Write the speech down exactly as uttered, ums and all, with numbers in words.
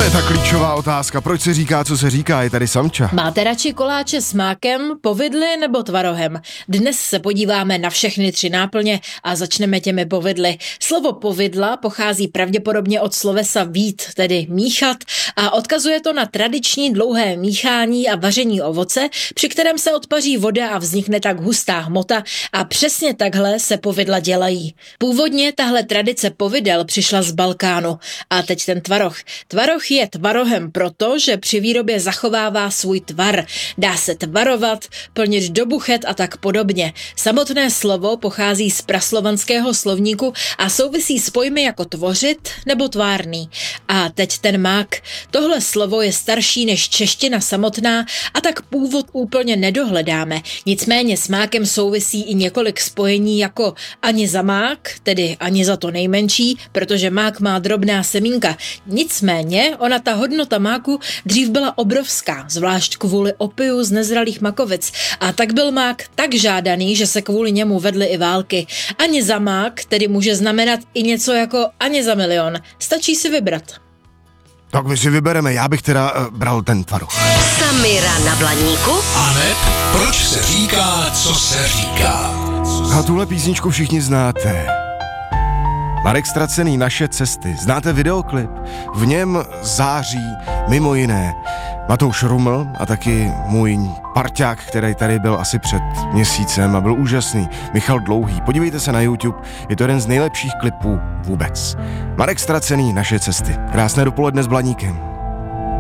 To je ta klíčová otázka. Proč se říká, co se říká? Je tady Samča. Máte radši koláče s mákem, povidly nebo tvarohem? Dnes se podíváme na všechny tři náplně a začneme těmi povidly. Slovo povidla pochází pravděpodobně od slovesa vít, tedy míchat, a odkazuje to na tradiční dlouhé míchání a vaření ovoce, při kterém se odpaří voda a vznikne tak hustá hmota, a přesně takhle se povidla dělají. Původně tahle tradice povidel přišla z Balkánu. A teď ten tvaroh. Tvaroh je tvarohem proto, že při výrobě zachovává svůj tvar. Dá se tvarovat, plnit do buchet a tak podobně. Samotné slovo pochází z praslovanského slovníku a souvisí s pojmy jako tvořit nebo tvárný. A teď ten mák. Tohle slovo je starší než čeština samotná a tak původ úplně nedohledáme. Nicméně s mákem souvisí i několik spojení jako ani za mák, tedy ani za to nejmenší, protože mák má drobná semínka. Nicméně ona ta hodnota máku dřív byla obrovská, zvlášť kvůli opiu z nezralých makovic. A tak byl mák tak žádaný, že se kvůli němu vedly i války. Ani za mák tedy může znamenat i něco jako ani za milion. Stačí si vybrat. Tak my si vybereme, já bych teda uh, bral ten tvaroh. Samira na Blaníku. Aneb, proč se říká, co se říká? A tuhle písničku všichni znáte. Marek Ztracený, Naše cesty. Znáte videoklip? V něm září mimo jiné Matouš Ruml a taky můj parťák, který tady byl asi před měsícem a byl úžasný, Michal Dlouhý. Podívejte se na YouTube, je to jeden z nejlepších klipů vůbec. Marek Ztracený, Naše cesty. Krásné dopoledne s Blaníkem.